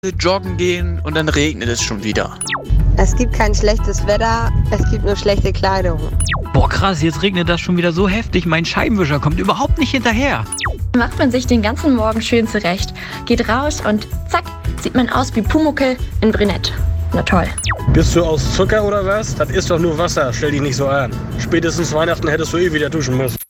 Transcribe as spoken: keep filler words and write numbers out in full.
joggen gehen und dann regnet es schon wieder. Es gibt kein schlechtes Wetter, es gibt nur schlechte Kleidung. Boah krass, jetzt regnet das schon wieder so heftig, mein Scheibenwischer kommt überhaupt nicht hinterher. Macht man sich den ganzen Morgen schön zurecht, geht raus und zack, sieht man aus wie Pumuckl in Brünett. Na toll. Bist du aus Zucker oder was? Das ist doch nur Wasser, stell dich nicht so an. Spätestens Weihnachten hättest du eh wieder duschen müssen.